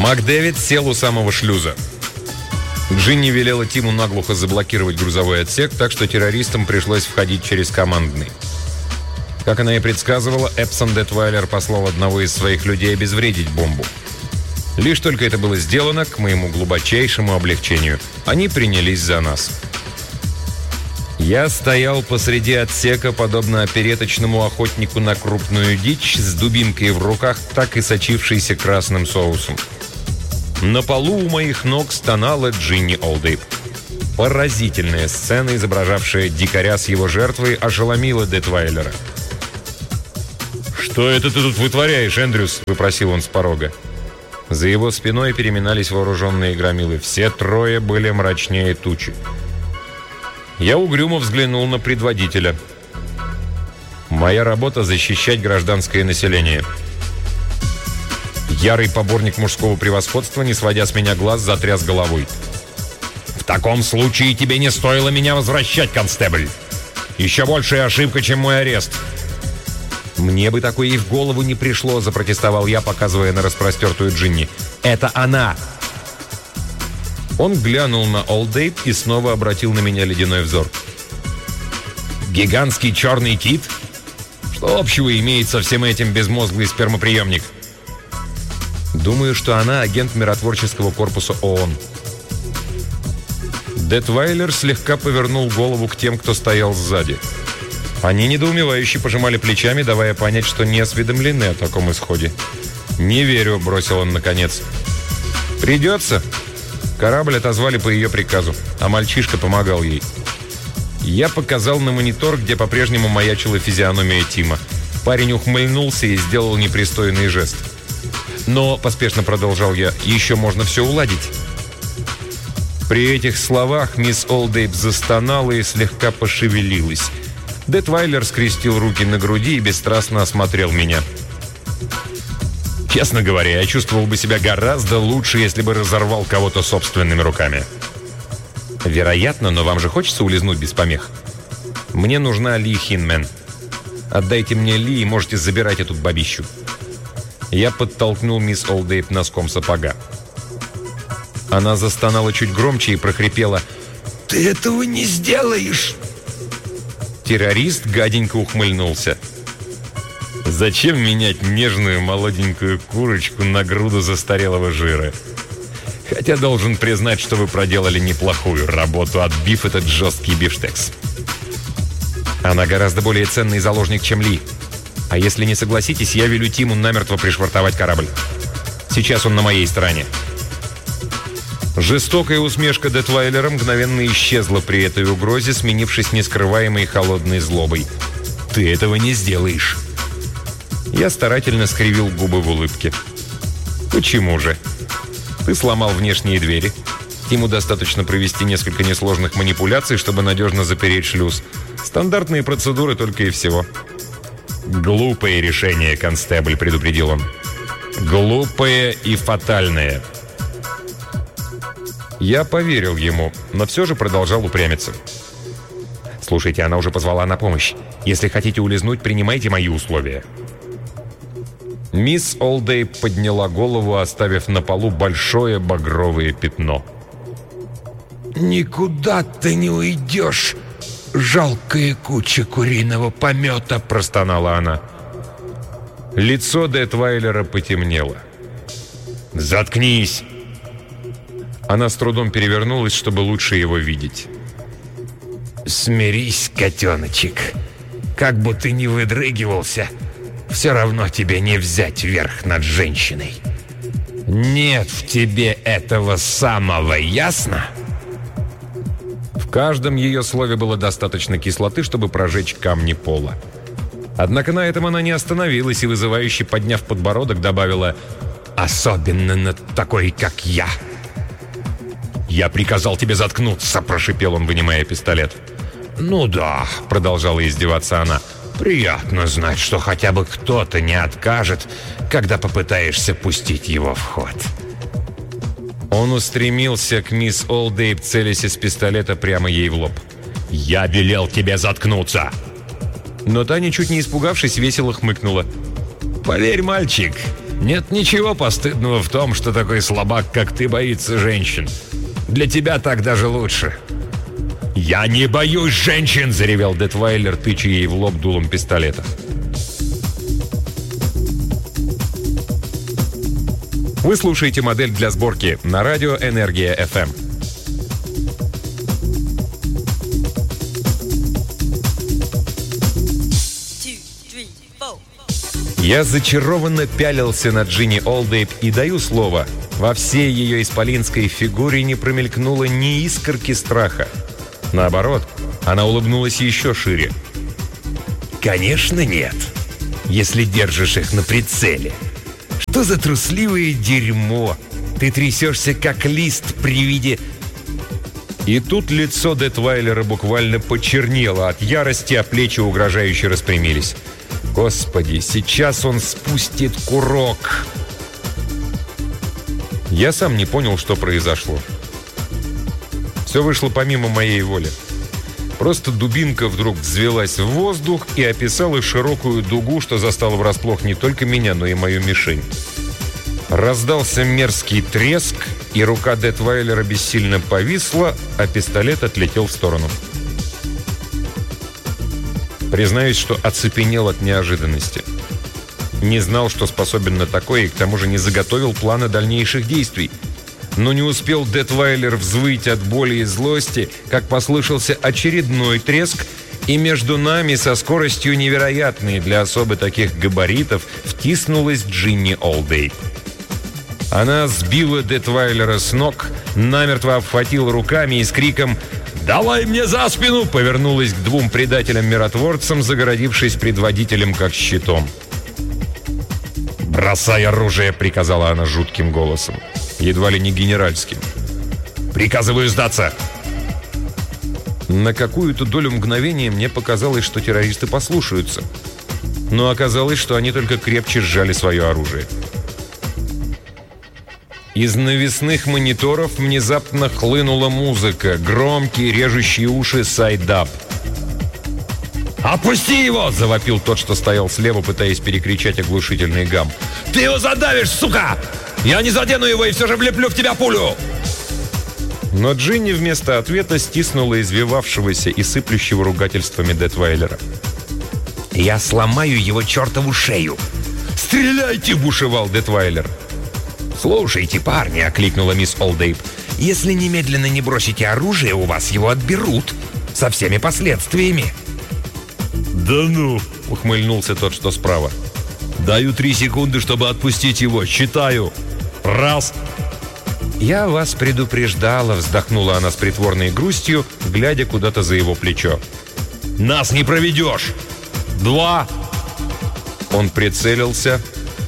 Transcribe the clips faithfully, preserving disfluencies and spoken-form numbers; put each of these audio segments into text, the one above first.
МакДэвид сел у самого шлюза. Джинни велела Тиму наглухо заблокировать грузовой отсек, так что террористам пришлось входить через командный. Как она и предсказывала, Эпсон Детвайлер послал одного из своих людей обезвредить бомбу. Лишь только это было сделано, к моему глубочайшему облегчению, они принялись за нас. Я стоял посреди отсека, подобно опереточному охотнику на крупную дичь, с дубинкой в руках, так и сочившейся красным соусом. На полу у моих ног стонала Джинни Олдейп. Поразительная сцена, изображавшая дикаря с его жертвой, ошеломила Детвайлера. «Что это ты тут вытворяешь, Эндрюс?» – выпросил он с порога. За его спиной переминались вооруженные громилы. Все трое были мрачнее тучи. Я угрюмо взглянул на предводителя. «Моя работа – защищать гражданское население». Ярый поборник мужского превосходства, не сводя с меня глаз, затряс головой. «В таком случае тебе не стоило меня возвращать, констебль. Еще большая ошибка, чем мой арест». «Мне бы такое и в голову не пришло», – запротестовал я, показывая на распростертую Джинни. «Это она!» Он глянул на Олдейп и снова обратил на меня ледяной взор. «Гигантский черный кит? Что общего имеет со всем этим безмозглый спермоприемник?» «Думаю, что она агент миротворческого корпуса ООН». Детвайлер слегка повернул голову к тем, кто стоял сзади. Они недоумевающе пожимали плечами, давая понять, что не осведомлены о таком исходе. «Не верю», — бросил он наконец. «Придется». Корабль отозвали по ее приказу, а мальчишка помогал ей. Я показал на монитор, где по-прежнему маячила физиономия Тима. Парень ухмыльнулся и сделал непристойный жест. «Но», — поспешно продолжал я, — «еще можно все уладить». При этих словах мисс Олдейп застонала и слегка пошевелилась. Детвайлер скрестил руки на груди и бесстрастно осмотрел меня. «Честно говоря, я чувствовал бы себя гораздо лучше, если бы разорвал кого-то собственными руками». «Вероятно, но вам же хочется улизнуть без помех. Мне нужна Ли Хинмен. Отдайте мне Ли и можете забирать эту бабищу». Я подтолкнул мисс Олдейп носком сапога. Она застонала чуть громче и прохрипела: «Ты этого не сделаешь!» Террорист гаденько ухмыльнулся. «Зачем менять нежную молоденькую курочку на груду застарелого жира? Хотя должен признать, что вы проделали неплохую работу, отбив этот жесткий бифштекс. Она гораздо более ценный заложник, чем Ли. А если не согласитесь, я велю Тиму намертво пришвартовать корабль. Сейчас он на моей стороне». Жестокая усмешка Детвайлера мгновенно исчезла при этой угрозе, сменившись нескрываемой холодной злобой. «Ты этого не сделаешь!» Я старательно скривил губы в улыбке. «Почему же? Ты сломал внешние двери. Тиму достаточно провести несколько несложных манипуляций, чтобы надежно запереть шлюз. Стандартные процедуры только и всего». «Глупое решение, констебль», — предупредил он. «Глупое и фатальное». Я поверил ему, но все же продолжал упрямиться. «Слушайте, она уже позвала на помощь. Если хотите улизнуть, принимайте мои условия». Мисс Олдейп подняла голову, оставив на полу большое багровое пятно. «Никуда ты не уйдешь, жалкая куча куриного помета», — простонала она. Лицо Детвайлера потемнело. «Заткнись!» Она с трудом перевернулась, чтобы лучше его видеть. «Смирись, котеночек. Как бы ты ни выдрыгивался, все равно тебе не взять верх над женщиной. Нет в тебе этого самого, ясно?» В каждом ее слове было достаточно кислоты, чтобы прожечь камни пола. Однако на этом она не остановилась и, вызывающе подняв подбородок, добавила: «Особенно над такой, как я». «Я приказал тебе заткнуться», — прошипел он, вынимая пистолет. «Ну да», — продолжала издеваться она, — «приятно знать, что хотя бы кто-то не откажет, когда попытаешься пустить его в ход». Он устремился к мисс Олдейп, целясь из пистолета прямо ей в лоб. «Я велел тебе заткнуться!» Но та, ничуть не испугавшись, весело хмыкнула. «Поверь, мальчик, Нет ничего постыдного в том, что такой слабак, как ты, боится женщин. Для тебя так даже лучше». «Я не боюсь женщин!» — заревел Детвайлер, тыча ей в лоб дулом пистолета. Вы слушаете модель для сборки на радио «Энергия эф эм». Я зачарованно пялился на Джинни Олдейп и даю слово, во всей ее исполинской фигуре не промелькнуло ни искорки страха. Наоборот, она улыбнулась еще шире. «Конечно нет, если держишь их на прицеле. Что за трусливое дерьмо! Ты трясешься, как лист при виде...» И тут лицо Детвайлера буквально почернело от ярости, а плечи угрожающе распрямились. «Господи, сейчас он спустит курок!» Я сам не понял, что произошло. Все вышло помимо моей воли. Просто дубинка вдруг взвелась в воздух и описала широкую дугу, что застало врасплох не только меня, но и мою мишень. Раздался мерзкий треск, и рука Детвайлера бессильно повисла, а пистолет отлетел в сторону. Признаюсь, что оцепенел от неожиданности. Не знал, что способен на такое, и к тому же не заготовил плана дальнейших действий. Но не успел Детвайлер взвыть от боли и злости, как послышался очередной треск, и между нами со скоростью невероятной для особо таких габаритов втиснулась Джинни Олдейп. Она сбила Детвайлера с ног, намертво обхватила руками и с криком «Давай мне за спину!» повернулась к двум предателям-миротворцам, загородившись предводителем как щитом. «Бросай оружие!» — приказала она жутким голосом, едва ли не генеральским. «Приказываю сдаться!» На какую-то долю мгновения мне показалось, что террористы послушаются. Но оказалось, что они только крепче сжали свое оружие. Из навесных мониторов внезапно хлынула музыка, громкий, режущий уши сайдап. «Опусти его!» — завопил тот, что стоял слева, пытаясь перекричать оглушительный гам. «Ты его задавишь, сука! Я не задену его и все же влеплю в тебя пулю!» Но Джинни вместо ответа стиснула извивавшегося и сыплющего ругательствами Детвайлера. «Я сломаю его чертову шею!» «Стреляйте!» — бушевал Детвайлер. «Слушайте, парни!» — окликнула мисс Олдейп. «Если немедленно не бросите оружие, у вас его отберут. Со всеми последствиями!» «Да ну!» — ухмыльнулся тот, что справа. «Даю три секунды, чтобы отпустить его. Считаю. Раз!» «Я вас предупреждала!» — вздохнула она с притворной грустью, глядя куда-то за его плечо. «Нас не проведешь! Два!» Он прицелился.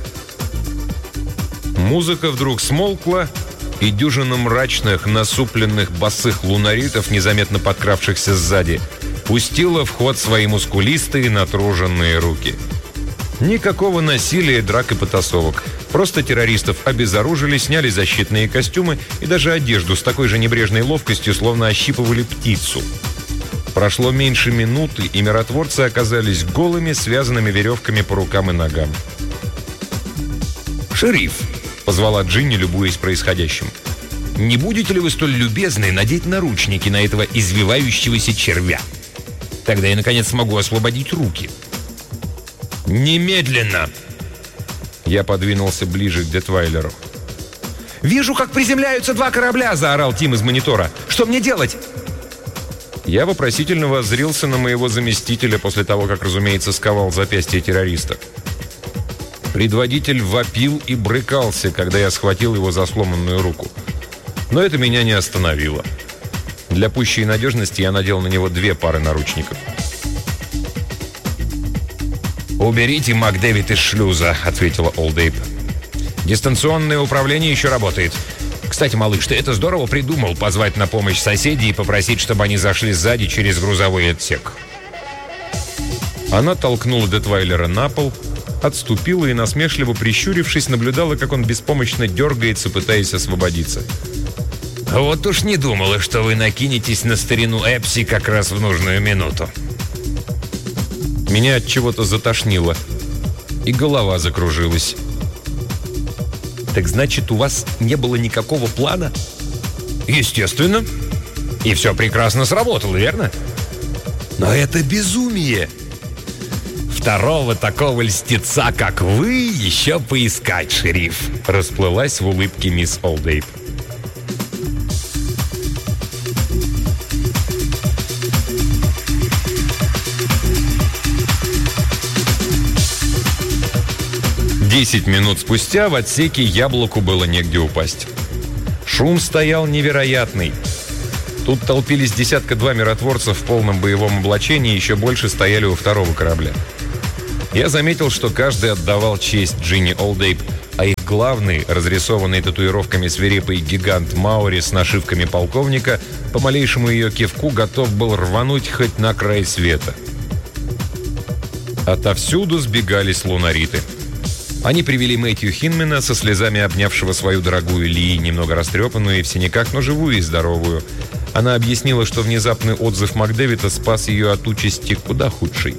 Музыка вдруг смолкла, и дюжина мрачных, насупленных босых лунаритов, незаметно подкравшихся сзади, пустила в ход свои мускулистые натруженные руки. Никакого насилия, драк и потасовок. Просто террористов обезоружили, сняли защитные костюмы и даже одежду с такой же небрежной ловкостью, словно ощипывали птицу. Прошло меньше минуты, и миротворцы оказались голыми, связанными веревками по рукам и ногам. «Шериф!» — позвала Джинни, любуясь происходящим. «Не будете ли вы столь любезны надеть наручники на этого извивающегося червя? Тогда я, наконец, смогу освободить руки». «Немедленно!» Я подвинулся ближе к Детвайлеру. «Вижу, как приземляются два корабля!» — заорал Тим из монитора. «Что мне делать?» Я вопросительно воззрился на моего заместителя после того, как, разумеется, сковал запястье террориста. Предводитель вопил и брыкался, когда я схватил его за сломанную руку. Но это меня не остановило. Для пущей надежности я надел на него две пары наручников. «Уберите МакДэвид из шлюза», — ответила Олдейп. «Дистанционное управление еще работает. Кстати, малыш, ты это здорово придумал, позвать на помощь соседей и попросить, чтобы они зашли сзади через грузовой отсек». Она толкнула Детвайлера на пол, отступила и, насмешливо прищурившись, наблюдала, как он беспомощно дергается, пытаясь освободиться. «Вот уж не думала, что вы накинетесь на старину Эпси как раз в нужную минуту». Меня от чего-то затошнило, и голова закружилась. Так значит, у вас не было никакого плана? Естественно. И все прекрасно сработало, верно? Но это безумие. Второго такого льстеца, как вы, еще поискать, шериф. Расплылась в улыбке мисс Олдейп. Десять минут спустя в отсеке Яблоку было негде упасть. Шум стоял невероятный. Тут толпились десятка-два миротворцев в полном боевом облачении, еще больше стояли у второго корабля. Я заметил, что каждый отдавал честь Джинни Олдейп, а их главный, разрисованный татуировками свирепый гигант Маури с нашивками полковника, по малейшему ее кивку готов был рвануть хоть на край света. Отовсюду сбегались лунариты. Они привели Мэтью Хинмена, со слезами обнявшего свою дорогую Ли, немного растрепанную и в синяках, но живую и здоровую. Она объяснила, что внезапный отзыв Макдэвида спас ее от участи куда худшей.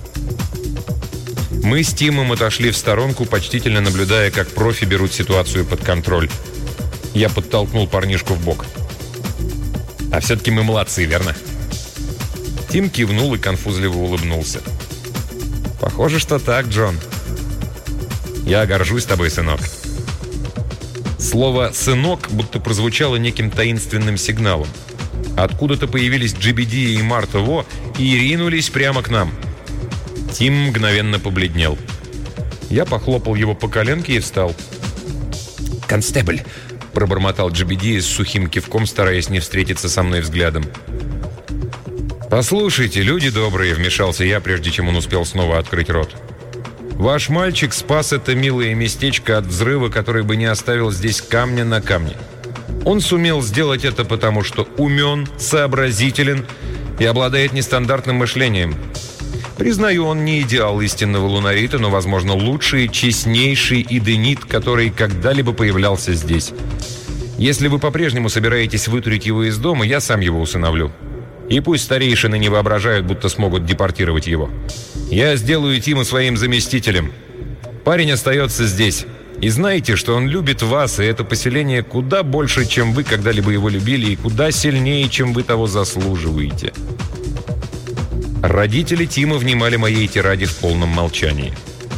Мы с Тимом отошли в сторонку, почтительно наблюдая, как профи берут ситуацию под контроль. Я подтолкнул парнишку в бок. «А все-таки мы молодцы, верно?» Тим кивнул и конфузливо улыбнулся. «Похоже, что так, Джон. Я горжусь тобой, сынок». Слово «сынок» будто прозвучало неким таинственным сигналом. Откуда-то появились Джи Би Ди и Марта Во и ринулись прямо к нам. Тим мгновенно побледнел. Я похлопал его по коленке и встал. «Констебль!» – пробормотал Джи Би Ди с сухим кивком, стараясь не встретиться со мной взглядом. «Послушайте, люди добрые!» – вмешался я, прежде чем он успел снова открыть рот. «Ваш мальчик спас это милое местечко от взрыва, который бы не оставил здесь камня на камне. Он сумел сделать это потому, что умен, сообразителен и обладает нестандартным мышлением. Признаю, он не идеал истинного лунарита, но, возможно, лучший, честнейший иденит, который когда-либо появлялся здесь. Если вы по-прежнему собираетесь вытурить его из дома, я сам его усыновлю. И пусть старейшины не воображают, будто смогут депортировать его. Я сделаю Тима своим заместителем. Парень остается здесь. И знаете, что он любит вас, и это поселение куда больше, чем вы когда-либо его любили, и куда сильнее, чем вы того заслуживаете». Родители Тима внимали моей тираде в полном молчании.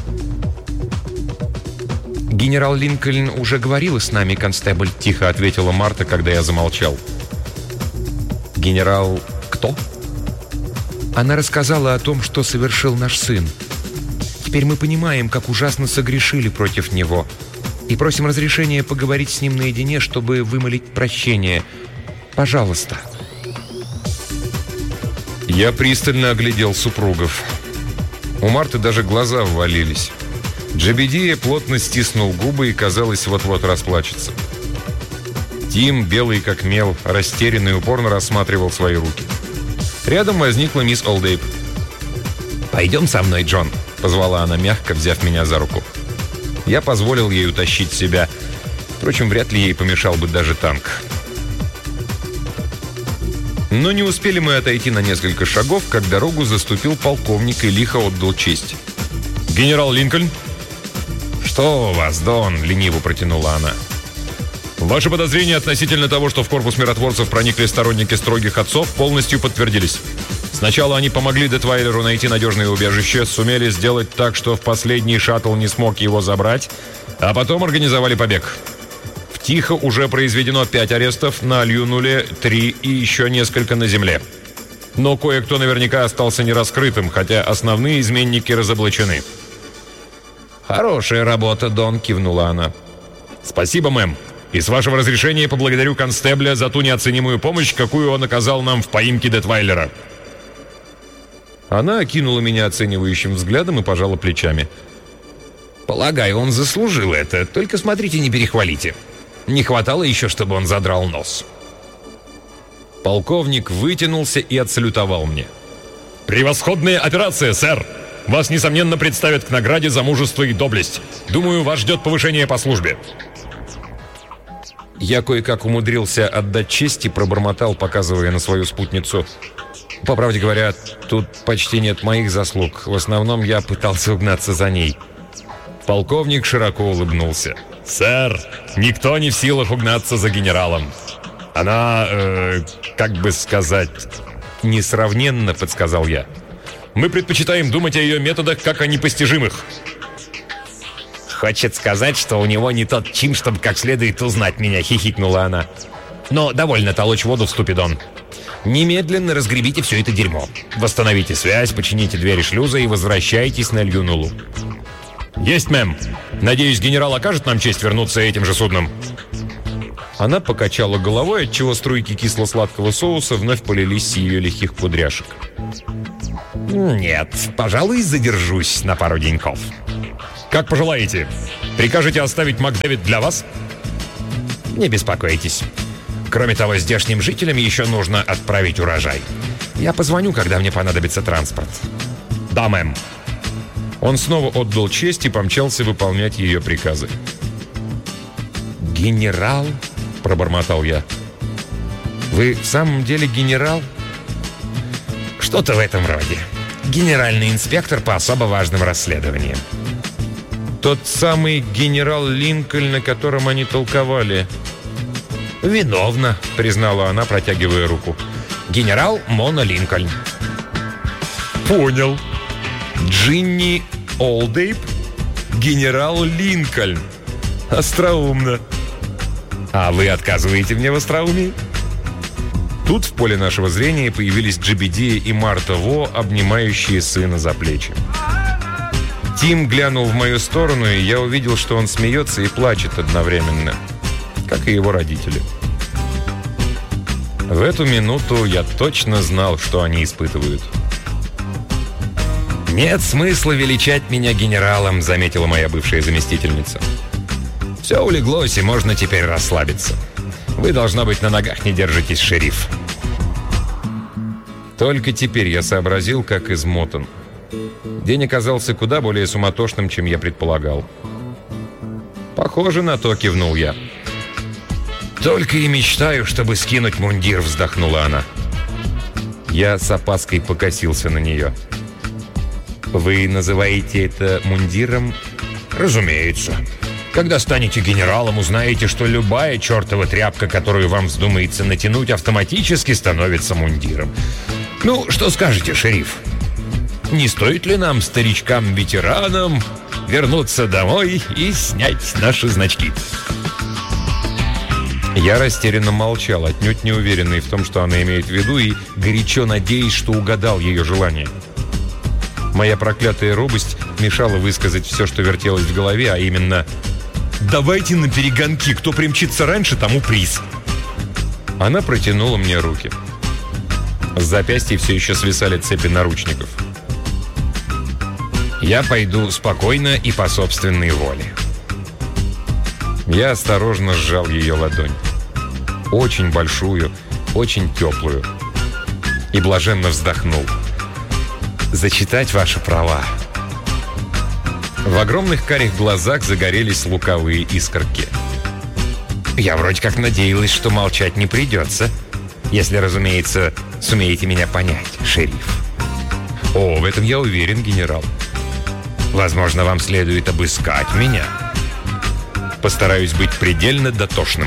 «Генерал Линкольн уже говорила с нами, констебль», — тихо ответила Марта, когда я замолчал. «Генерал кто?» «Она рассказала о том, что совершил наш сын. Теперь мы понимаем, как ужасно согрешили против него, и просим разрешения поговорить с ним наедине, чтобы вымолить прощение. Пожалуйста». Я пристально оглядел супругов. У Марты даже глаза ввалились. Джи Би Ди плотно стиснул губы и, казалось, вот-вот расплачется. Тим, белый как мел, растерянный и упорно рассматривал свои руки. Рядом возникла мисс Олдейп. «Пойдем со мной, Джон», — позвала она мягко, взяв меня за руку. Я позволил ей утащить себя. Впрочем, вряд ли ей помешал бы даже танк. Но не успели мы отойти на несколько шагов, как дорогу заступил полковник и лихо отдал честь. «Генерал Линкольн?» «Что у вас, Дон?» — лениво протянула она. «Ваши подозрения относительно того, что в корпус миротворцев проникли сторонники строгих отцов, полностью подтвердились. Сначала они помогли Детвайлеру найти надежное убежище, сумели сделать так, что в последний шаттл не смог его забрать, а потом организовали побег. В Тихо уже произведено пять арестов, на Альюнуле три и еще несколько на земле. Но кое-кто наверняка остался нераскрытым, хотя основные изменники разоблачены». «Хорошая работа, Дон», — кивнула она. «Спасибо, мэм. И с вашего разрешения поблагодарю констебля за ту неоценимую помощь, какую он оказал нам в поимке Детвайлера». Она окинула меня оценивающим взглядом и пожала плечами. «Полагаю, он заслужил это, только смотрите, не перехвалите. Не хватало еще, чтобы он задрал нос». Полковник вытянулся и отсалютовал мне. «Превосходная операция, сэр! Вас, несомненно, представят к награде за мужество и доблесть. Думаю, вас ждет повышение по службе». Я кое-как умудрился отдать честь и пробормотал, показывая на свою спутницу. «По правде говоря, тут почти нет моих заслуг. В основном я пытался угнаться за ней». Полковник широко улыбнулся. «Сэр, никто не в силах угнаться за генералом. Она, э, как бы сказать, несравненно», — подсказал я. «Мы предпочитаем думать о ее методах как о непостижимых». «Хочет сказать, что у него не тот чин, чтобы как следует узнать меня», — хихикнула она. «Но довольно толочь воду в ступидон. Немедленно разгребите все это дерьмо. Восстановите связь, почините двери шлюза и возвращайтесь на Льюнулу». «Есть, мэм. Надеюсь, генерал окажет нам честь вернуться этим же судном». Она покачала головой, отчего струйки кисло-сладкого соуса вновь полились с ее легких кудряшек. «Нет, пожалуй, задержусь на пару деньков». «Как пожелаете. Прикажете оставить Макдэвид для вас?» «Не беспокойтесь. Кроме того, здешним жителям еще нужно отправить урожай. Я позвоню, когда мне понадобится транспорт». «Да, мэм». Он снова отдал честь и помчался выполнять ее приказы. «Генерал?» – пробормотал я. «Вы в самом деле генерал?» «Что-то в этом роде. Генеральный инспектор по особо важным расследованиям». «Тот самый генерал Линкольн, о котором они толковали». «Виновна», — признала она, протягивая руку. «Генерал Мона Линкольн». «Понял. Джинни Олдейп? Генерал Линкольн. Остроумно». «А вы отказываете мне в остроумии?» Тут в поле нашего зрения появились Джебедия и Марта Во, обнимающие сына за плечи. Тим глянул в мою сторону, и я увидел, что он смеется и плачет одновременно, как и его родители. В эту минуту я точно знал, что они испытывают. «Нет смысла величать меня генералом», — заметила моя бывшая заместительница. «Все улеглось, и можно теперь расслабиться. Вы, должно быть, на ногах не держитесь, шериф». Только теперь я сообразил, как измотан. День оказался куда более суматошным, чем я предполагал. «Похоже на то», — кивнул я. «Только и мечтаю, чтобы скинуть мундир», — вздохнула она. Я с опаской покосился на нее. «Вы называете это мундиром?» «Разумеется. Когда станете генералом, узнаете, что любая чертова тряпка, которую вам вздумается натянуть, автоматически становится мундиром. Ну, что скажете, шериф? Не стоит ли нам, старичкам-ветеранам, вернуться домой и снять наши значки?» Я растерянно молчал, отнюдь не уверенный в том, что она имеет в виду, и горячо надеясь, что угадал ее желание. Моя проклятая робость мешала высказать все, что вертелось в голове, а именно: «Давайте на перегонки, кто примчится раньше, тому приз». Она протянула мне руки. С запястья все еще свисали цепи наручников. «Я пойду спокойно и по собственной воле». Я осторожно сжал ее ладонь. Очень большую, очень теплую. И блаженно вздохнул. «Зачитать ваши права». В огромных карих глазах загорелись лукавые искорки. «Я вроде как надеялась, что молчать не придется. Если, разумеется, сумеете меня понять, шериф». «О, в этом я уверен, генерал». «Возможно, вам следует обыскать меня». «Постараюсь быть предельно дотошным».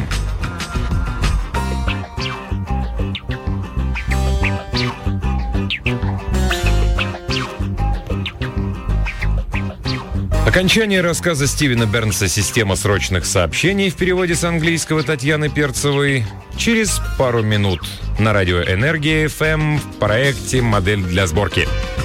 Окончание рассказа Стивена Бернса «Система срочных сообщений» в переводе с английского Татьяны Перцевой через пару минут на радио «Энергия эф эм» в проекте «Модель для сборки».